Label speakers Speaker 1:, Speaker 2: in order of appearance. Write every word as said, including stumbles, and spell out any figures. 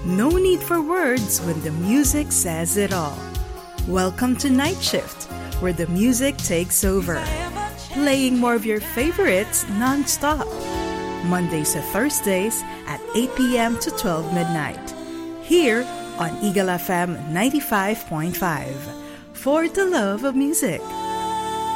Speaker 1: No need for words when the music says it all. Welcome to Night Shift, where the music takes over, playing more of your favorites non-stop. Mondays to Thursdays at eight p.m. to twelve midnight. Here on Eagle F M ninety-five point five. For the love of music.